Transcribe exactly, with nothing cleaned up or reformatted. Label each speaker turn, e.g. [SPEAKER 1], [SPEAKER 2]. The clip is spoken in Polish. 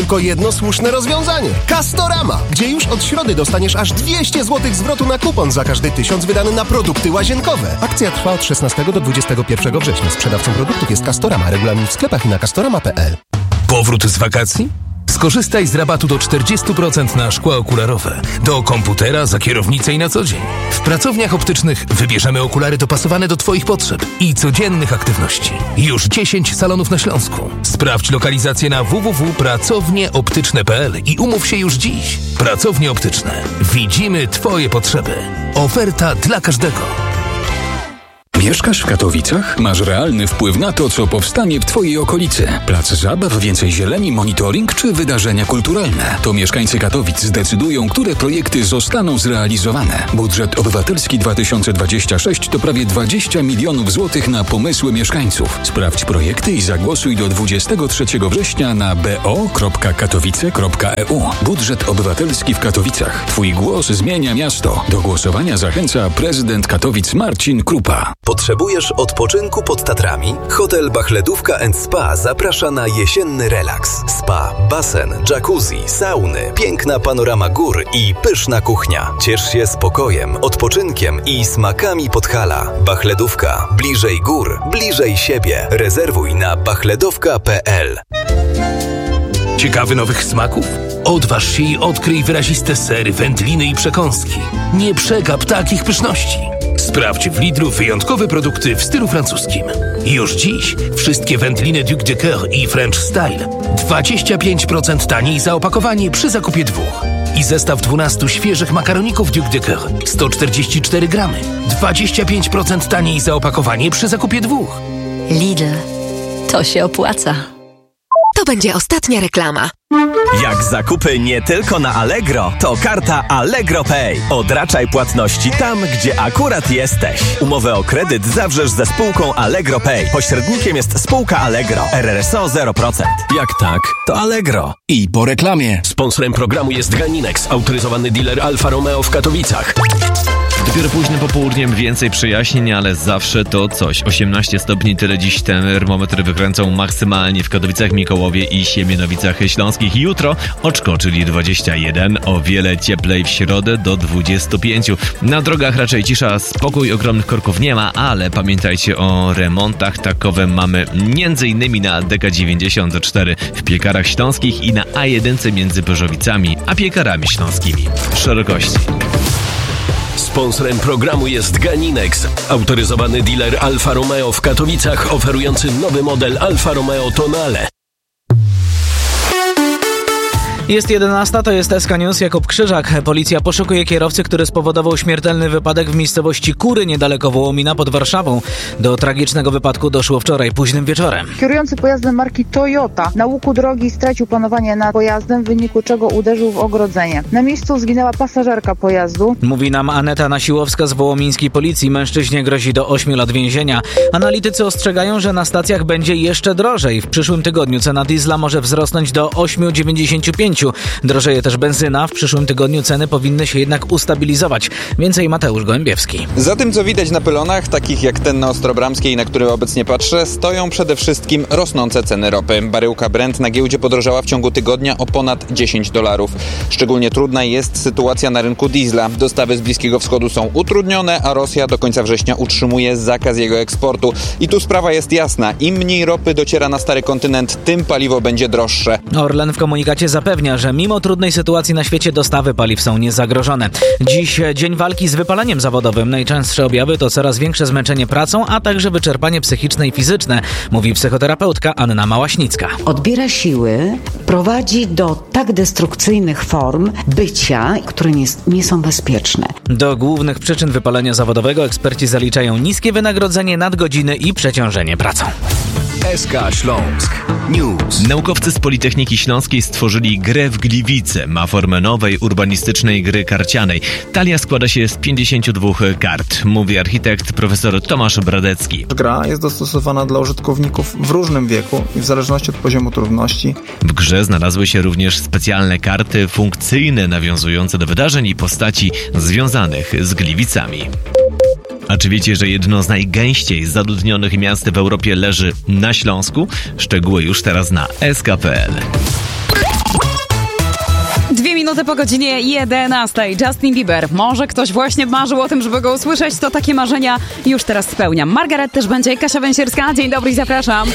[SPEAKER 1] tylko jedno słuszne rozwiązanie. Castorama, gdzie już od środy dostaniesz aż dwieście złotych zwrotu na kupon za każdy tysiąc wydany na produkty łazienkowe. Akcja trwa od szesnastego do dwudziestego pierwszego września. Sprzedawcą produktów jest Castorama. Regulamin w sklepach i na castorama kropka p l.
[SPEAKER 2] Powrót z wakacji? Skorzystaj z rabatu do czterdzieści procent na szkła okularowe, do komputera, za kierownicę i na co dzień. W pracowniach optycznych wybierzemy okulary dopasowane do Twoich potrzeb i codziennych aktywności. Już dziesięć salonów na Śląsku. Sprawdź lokalizację na w w w kropka pracownie optyczne kropka p l i umów się już dziś. Pracownie optyczne. Widzimy Twoje potrzeby. Oferta dla każdego.
[SPEAKER 3] Mieszkasz w Katowicach? Masz realny wpływ na to, co powstanie w Twojej okolicy. Plac zabaw, więcej zieleni, monitoring czy wydarzenia kulturalne. To mieszkańcy Katowic zdecydują, które projekty zostaną zrealizowane. Budżet obywatelski dwa tysiące dwudziesty szósty to prawie dwadzieścia milionów złotych na pomysły mieszkańców. Sprawdź projekty i zagłosuj do dwudziestego trzeciego września na b o kropka katowice kropka e u. Budżet obywatelski w Katowicach. Twój głos zmienia miasto. Do głosowania zachęca prezydent Katowic Marcin Krupa.
[SPEAKER 4] Potrzebujesz odpoczynku pod Tatrami? Hotel Bachledówka and Spa zaprasza na jesienny relaks. Spa, basen, jacuzzi, sauny, piękna panorama gór i pyszna kuchnia. Ciesz się spokojem, odpoczynkiem i smakami Podhala. Bachledówka. Bliżej gór, bliżej siebie. Rezerwuj na bachledówka kropka p l.
[SPEAKER 2] Ciekawy nowych smaków? Odważ się i odkryj wyraziste sery, wędliny i przekąski. Nie przegap takich pyszności. Sprawdź w Lidlu wyjątkowe produkty w stylu francuskim. Już dziś wszystkie wędliny Duc de Coeur i French Style dwadzieścia pięć procent taniej za opakowanie przy zakupie dwóch. I zestaw dwunastu świeżych makaroników Duc de Coeur sto czterdzieści cztery gramy. dwadzieścia pięć procent taniej za opakowanie przy zakupie dwóch.
[SPEAKER 5] Lidl. To się opłaca.
[SPEAKER 6] To będzie ostatnia reklama.
[SPEAKER 7] Jak zakupy nie tylko na Allegro, to karta Allegro Pay. Odraczaj płatności tam, gdzie akurat jesteś. Umowę o kredyt zawrzesz ze spółką Allegro Pay. Pośrednikiem jest spółka Allegro. R R S O zero procent.
[SPEAKER 2] Jak tak, to Allegro.
[SPEAKER 8] I po reklamie.
[SPEAKER 9] Sponsorem programu jest Ganinex, autoryzowany dealer Alfa Romeo w Katowicach.
[SPEAKER 10] Dopiero późnym popołudniem więcej przejaśnień, ale zawsze to coś. osiemnaście stopni, tyle dziś termometry wykręcą maksymalnie w Katowicach, Mikołowie i Siemianowicach Śląskich. Jutro oczko, czyli dwadzieścia jeden, o wiele cieplej w środę do dwudziestu pięciu. Na drogach raczej cisza, spokój, ogromnych korków nie ma, ale pamiętajcie o remontach. Takowe mamy między innymi na D K dziewięćdziesiąt cztery w Piekarach Śląskich i na A jeden między Beżowicami a Piekarami Śląskimi. Szerokości.
[SPEAKER 9] Sponsorem programu jest Ganinex, autoryzowany dealer Alfa Romeo w Katowicach, oferujący nowy model Alfa Romeo Tonale.
[SPEAKER 11] Jest jedenasta, to jest S K News, Jakub Krzyżak. Policja poszukuje kierowcy, który spowodował śmiertelny wypadek w miejscowości Kury, niedaleko Wołomina pod Warszawą. Do tragicznego wypadku doszło wczoraj późnym wieczorem.
[SPEAKER 12] Kierujący pojazdem marki Toyota na łuku drogi stracił panowanie nad pojazdem, w wyniku czego uderzył w ogrodzenie. Na miejscu zginęła pasażerka pojazdu.
[SPEAKER 11] Mówi nam Aneta Nasiłowska z wołomińskiej policji. Mężczyźnie grozi do ośmiu lat więzienia. Analitycy ostrzegają, że na stacjach będzie jeszcze drożej. W przyszłym tygodniu cena diesla może wzrosnąć do osiem dziewięćdziesiąt pięć. Drożeje też benzyna. W przyszłym tygodniu ceny powinny się jednak ustabilizować. Więcej Mateusz Gołębiewski.
[SPEAKER 13] Za tym, co widać na pylonach, takich jak ten na Ostrobramskiej, na który obecnie patrzę, stoją przede wszystkim rosnące ceny ropy. Baryłka Brent na giełdzie podrożała w ciągu tygodnia o ponad dziesięć dolarów. Szczególnie trudna jest sytuacja na rynku diesla. Dostawy z Bliskiego Wschodu są utrudnione, a Rosja do końca września utrzymuje zakaz jego eksportu. I tu sprawa jest jasna. Im mniej ropy dociera na stary kontynent, tym paliwo będzie droższe.
[SPEAKER 11] Orlen w komunikacie zapewnia, że mimo trudnej sytuacji na świecie dostawy paliw są niezagrożone. Dziś dzień walki z wypaleniem zawodowym. Najczęstsze objawy to coraz większe zmęczenie pracą, a także wyczerpanie psychiczne i fizyczne, mówi psychoterapeutka Anna Małaśnicka.
[SPEAKER 14] Odbiera siły, prowadzi do tak destrukcyjnych form bycia, które nie, nie są bezpieczne.
[SPEAKER 11] Do głównych przyczyn wypalenia zawodowego eksperci zaliczają niskie wynagrodzenie, nadgodziny i przeciążenie pracą.
[SPEAKER 2] S K Śląsk News.
[SPEAKER 10] Naukowcy z Politechniki Śląskiej stworzyli grę w Gliwice. Ma formę nowej, urbanistycznej gry karcianej. Talia składa się z pięćdziesięciu dwóch kart, mówi architekt profesor Tomasz Bradecki.
[SPEAKER 15] Gra jest dostosowana dla użytkowników w różnym wieku i w zależności od poziomu trudności.
[SPEAKER 10] W grze znalazły się również specjalne karty funkcyjne, nawiązujące do wydarzeń i postaci związanych z Gliwicami. A czy wiecie, że jedno z najgęściej zaludnionych miast w Europie leży na Śląsku? Szczegóły już teraz na S K kropka p l.
[SPEAKER 8] minuty po godzinie jedenastej. Justin Bieber. Może ktoś właśnie marzył o tym, żeby go usłyszeć, to takie marzenia już teraz spełniam. Margaret też będzie, Kasia Węsierska. Dzień dobry i zapraszam.